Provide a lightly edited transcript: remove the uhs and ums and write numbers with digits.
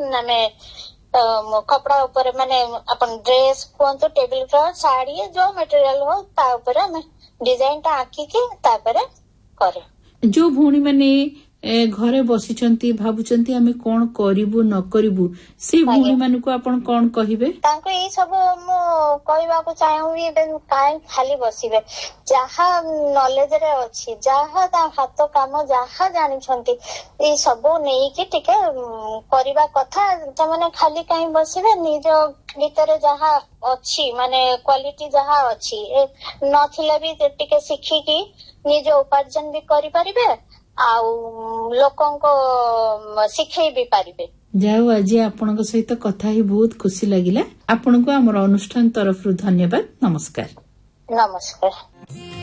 आमे कपड़ा ऊपर माने अपन ड्रेस कुहतु टेबल क्लॉथ साड़ी जो मटेरियल हो ता ऊपर आमे डिजाइन टा आंकी के तापर करे। जो भौणी माने घरे बसिचंती भाबुचंती आमे कोन करिवु न करिवु से भौणी मानको आपण कोन कहिबे? तांको ई सब मो कहबा को चाहूबी काई खाली बसिबे जहा नॉलेज रे अछि जहा ता हाथ काम जहा जानि छंती ई सब नेई के टिके करबा कथा त माने खाली काई बसिबे निज भीतर जहा अछि माने क्वालिटी जहा अछि नथिले भी टिके सिखी की निज उपार्जन भी करि परिबे आउ लोकन को शिखै भी पारिबे। जाओ आज आपनक सहित कथा ही बहुत खुशी लागिला। आपनको हमर अनुष्ठान तरफ रु धन्यवाद। नमस्कार। नमस्कार।